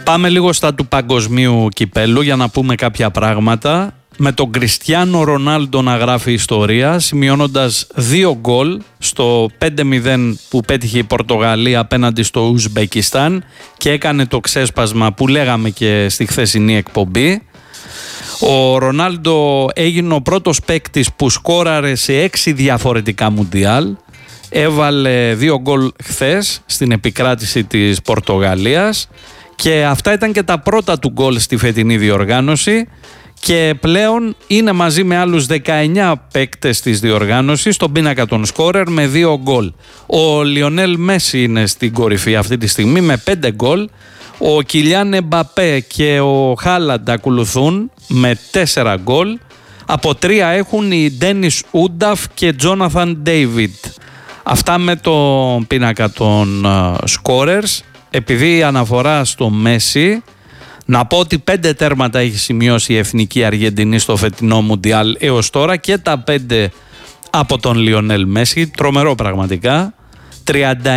Πάμε λίγο στα του παγκοσμίου κυπέλου για να πούμε κάποια πράγματα. Με τον Κριστιάνο Ρονάλντο να γράφει ιστορία, σημειώνοντας 2 γκολ στο 5-0 που πέτυχε η Πορτογαλία απέναντι στο Ουσμπεκιστάν και έκανε το ξέσπασμα που λέγαμε και στη χθεσινή εκπομπή. Ο Ρονάλντο έγινε ο πρώτος παίκτης που σκόραρε σε 6 διαφορετικά μουντιάλ. Έβαλε 2 γκολ χθες στην επικράτηση της Πορτογαλίας και αυτά ήταν και τα πρώτα του γκολ στη φετινή διοργάνωση. Και πλέον είναι μαζί με άλλους 19 παίκτες της διοργάνωσης στον πίνακα των σκόρερ με 2 γκολ. Ο Λιονέλ Μέση είναι στην κορυφή αυτή τη στιγμή με 5 γκολ. Ο Κιλιάν Εμπαπέ και ο Χάλαντ ακολουθούν με 4 γκολ. Από 3 έχουν οι Ντένις Ούνταφ και Τζόναθαν Ντέιβιντ. Αυτά με τον πίνακα των σκόρερς. Επειδή αναφορά στο Μέση, να πω ότι 5 τέρματα έχει σημειώσει η Εθνική Αργεντινή στο φετινό Μουντιάλ έως τώρα και τα 5 από τον Λιονέλ Μέση. Τρομερό πραγματικά. 39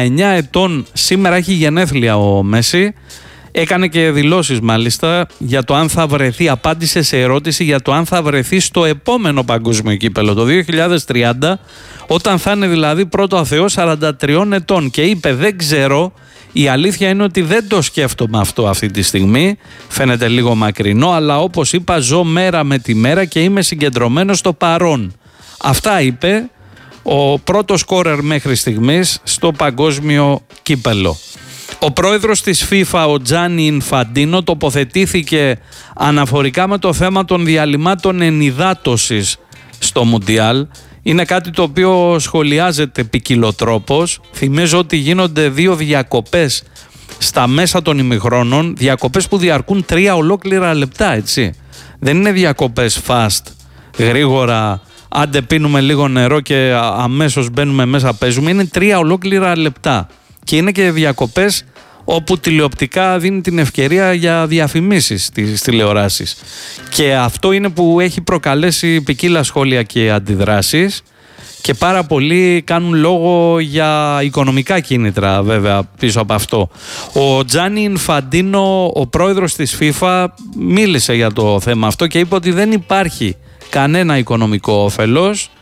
ετών, σήμερα έχει γενέθλια ο Μέση. Έκανε και δηλώσεις μάλιστα για το αν θα βρεθεί, απάντησε σε ερώτηση για το αν θα βρεθεί στο επόμενο παγκόσμιο κύπελο το 2030, όταν θα είναι δηλαδή πρώτο αθεός 43 ετών, και είπε δεν ξέρω. Η αλήθεια είναι ότι δεν το σκέφτομαι αυτό αυτή τη στιγμή, φαίνεται λίγο μακρινό, αλλά όπως είπα ζω μέρα με τη μέρα και είμαι συγκεντρωμένος στο παρόν. Αυτά είπε ο πρώτος σκόρερ μέχρι στιγμής στο παγκόσμιο κύπελο. Ο πρόεδρος της FIFA, ο Τζάνι Ινφαντίνο, τοποθετήθηκε αναφορικά με το θέμα των διαλυμάτων ενυδάτωσης στο Μουντιάλ. Είναι κάτι το οποίο σχολιάζεται ποικιλοτρόπως. Θυμίζω ότι γίνονται 2 διακοπές στα μέσα των ημιχρόνων, διακοπές που διαρκούν 3 ολόκληρα λεπτά, έτσι. Δεν είναι διακοπές fast, γρήγορα, άντε πίνουμε λίγο νερό και αμέσως μπαίνουμε μέσα παίζουμε. Είναι 3 ολόκληρα λεπτά και είναι και διακοπές όπου τηλεοπτικά δίνει την ευκαιρία για διαφημίσεις στις τηλεοράσεις. Και αυτό είναι που έχει προκαλέσει ποικίλα σχόλια και αντιδράσεις και πάρα πολλοί κάνουν λόγο για οικονομικά κίνητρα βέβαια πίσω από αυτό. Ο Τζάνι Ινφαντίνο, ο πρόεδρος της FIFA, μίλησε για το θέμα αυτό και είπε ότι δεν υπάρχει κανένα οικονομικό όφελος.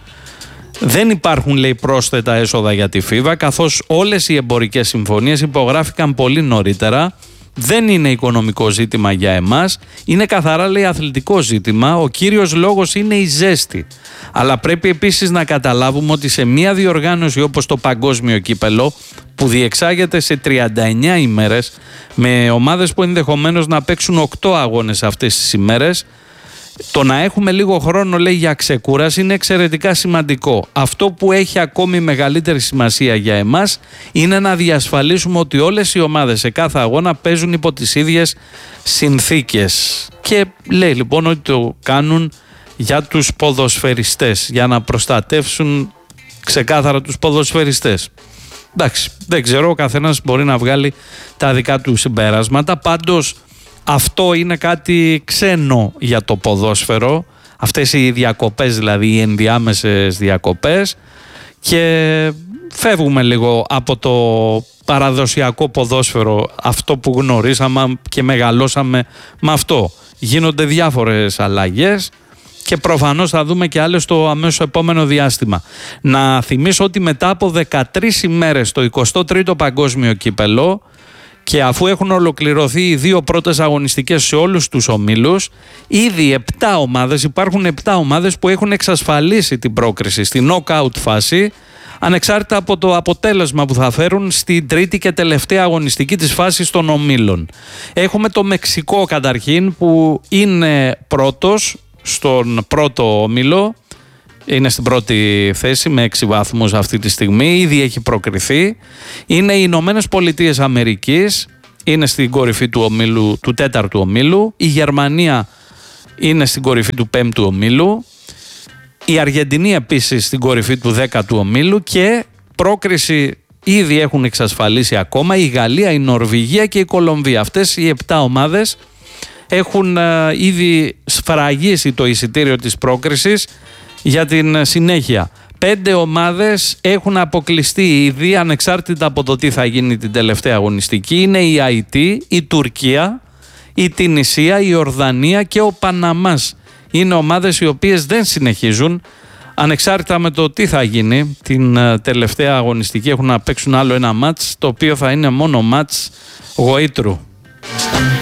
Δεν υπάρχουν, λέει, πρόσθετα έσοδα για τη FIFA, καθώς όλες οι εμπορικές συμφωνίες υπογράφηκαν πολύ νωρίτερα. Δεν είναι οικονομικό ζήτημα για εμάς, είναι καθαρά, λέει, αθλητικό ζήτημα. Ο κύριος λόγος είναι η ζέστη. Αλλά πρέπει επίσης να καταλάβουμε ότι σε μια διοργάνωση όπως το Παγκόσμιο Κύπελο, που διεξάγεται σε 39 ημέρες, με ομάδες που ενδεχομένως να παίξουν 8 αγώνες αυτές τις ημέρες, το να έχουμε λίγο χρόνο, λέει, για ξεκούραση είναι εξαιρετικά σημαντικό. Αυτό που έχει ακόμη μεγαλύτερη σημασία για εμάς είναι να διασφαλίσουμε ότι όλες οι ομάδες σε κάθε αγώνα παίζουν υπό τις ίδιες συνθήκες. Και λέει λοιπόν ότι το κάνουν για τους ποδοσφαιριστές, για να προστατεύσουν ξεκάθαρα τους ποδοσφαιριστές. Εντάξει, δεν ξέρω, ο καθένας μπορεί να βγάλει τα δικά του συμπεράσματα. Πάντως αυτό είναι κάτι ξένο για το ποδόσφαιρο, αυτές οι διακοπές, δηλαδή οι ενδιάμεσες διακοπές, και φεύγουμε λίγο από το παραδοσιακό ποδόσφαιρο, αυτό που γνωρίσαμε και μεγαλώσαμε με αυτό. Γίνονται διάφορες αλλαγές και προφανώς θα δούμε και άλλες στο αμέσως επόμενο διάστημα. Να θυμίσω ότι μετά από 13 ημέρες το 23ο Παγκόσμιο Κύπελο, και αφού έχουν ολοκληρωθεί οι 2 πρώτες αγωνιστικές σε όλους τους ομίλους, ήδη 7 ομάδες, υπάρχουν 7 ομάδες που έχουν εξασφαλίσει την πρόκριση στη knockout φάση, ανεξάρτητα από το αποτέλεσμα που θα φέρουν στην τρίτη και τελευταία αγωνιστική της φάσης των ομίλων. Έχουμε το Μεξικό καταρχήν, που είναι πρώτος στον πρώτο όμιλο, είναι στην πρώτη θέση με 6 βαθμούς αυτή τη στιγμή, ήδη έχει προκριθεί. Είναι οι Ηνωμένες Πολιτείες Αμερικής, είναι στην κορυφή του ομίλου, του 4ου ομίλου. Η Γερμανία είναι στην κορυφή του 5ου ομίλου. Η Αργεντινή επίσης στην κορυφή του 10ου ομίλου, και πρόκριση ήδη έχουν εξασφαλίσει ακόμα η Γαλλία, η Νορβηγία και η Κολομβία. Αυτές οι 7 ομάδες έχουν ήδη σφραγίσει το εισιτήριο της πρόκρισης για την συνέχεια. 5 ομάδες έχουν αποκλειστεί ήδη, ανεξάρτητα από το τι θα γίνει την τελευταία αγωνιστική. Είναι η Αϊτή, η Τουρκία, η Τινησία, η Ορδανία και ο Παναμάς. Είναι ομάδες οι οποίες δεν συνεχίζουν, ανεξάρτητα με το τι θα γίνει. Την τελευταία αγωνιστική έχουν να παίξουν άλλο ένα μάτς, το οποίο θα είναι μόνο μάτς γοήτρου.